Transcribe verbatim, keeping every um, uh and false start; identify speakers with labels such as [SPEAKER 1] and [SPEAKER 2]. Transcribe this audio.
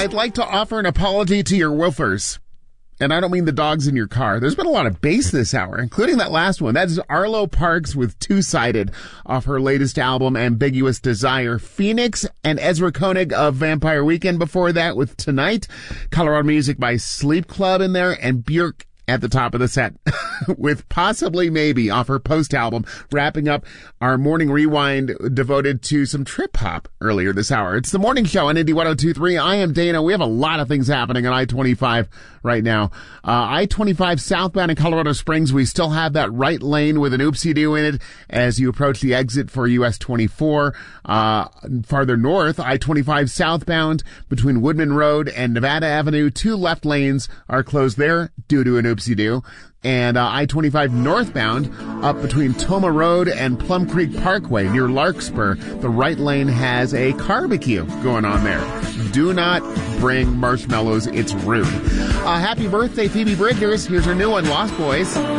[SPEAKER 1] I'd like to offer an apology to your woofers. And I don't mean the dogs in your car. There's been a lot of bass this hour, including that last one. That is Arlo Parks with Two-Sided off her latest album, Ambiguous Desire. Phoenix and Ezra Koenig of Vampire Weekend before that with Tonight. Colorado music by Sleep Club in there, and Björk at the top of the set with Possibly Maybe off her post-album, wrapping up our morning rewind devoted to some trip hop earlier this hour. It's the morning show on Indy one oh two point three. I am Dana. We have a lot of things happening on I twenty-five right now. Uh, I twenty-five southbound in Colorado Springs, we still have that right lane with an oopsie-doo in it as you approach the exit for U S twenty-four. Uh, farther north, I twenty-five southbound between Woodman Road and Nevada Avenue, two left lanes are closed there due to an oopsie-doo. And uh, I twenty-five northbound up between Toma Road and Plum Creek Parkway near Larkspur. The right lane has a barbecue going on there. Do not bring marshmallows. It's rude. Uh, happy birthday, Phoebe Bridgers. Here's her new one, Lost Boys.